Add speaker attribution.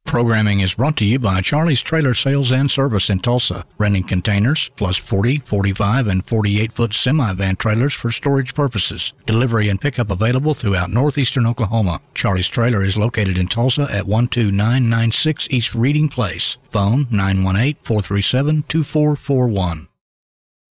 Speaker 1: Programming is brought to you by Charlie's Trailer Sales and Service in Tulsa, renting containers, plus 40, 45, and 48-foot semi-van trailers for storage purposes. Delivery and pickup available throughout northeastern Oklahoma. Charlie's Trailer is located in Tulsa at 12996 East Reading Place. Phone 918-437-2441.